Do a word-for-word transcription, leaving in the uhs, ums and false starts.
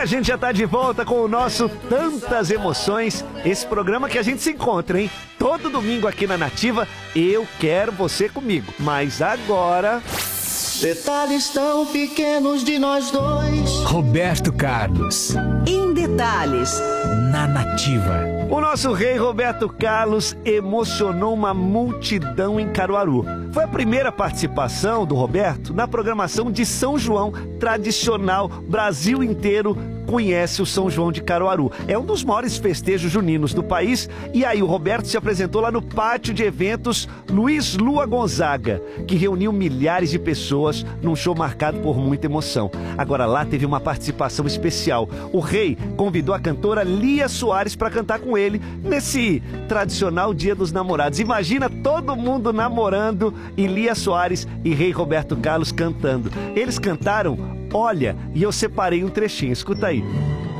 a gente já tá de volta com o nosso Tantas Emoções, esse programa que a gente se encontra, hein? Todo domingo aqui na Nativa, eu quero você comigo. Mas agora... Detalhes tão pequenos de nós dois. Roberto Carlos. Em Detalhes. Na Nativa. O nosso rei Roberto Carlos emocionou uma multidão em Caruaru. Foi a primeira participação do Roberto na programação de São João tradicional. Brasil inteiro conhece o São João de Caruaru. É um dos maiores festejos juninos do país. E aí o Roberto se apresentou lá no pátio de eventos Luiz Lua Gonzaga, que reuniu milhares de pessoas num show marcado por muita emoção. Agora lá teve uma participação especial. O rei convidou a cantora Lia Soares para cantar com ele nesse tradicional Dia dos Namorados. Imagina todo mundo namorando e Lia Soares e rei Roberto Carlos cantando. Eles cantaram Olha, e eu separei um trechinho, escuta aí.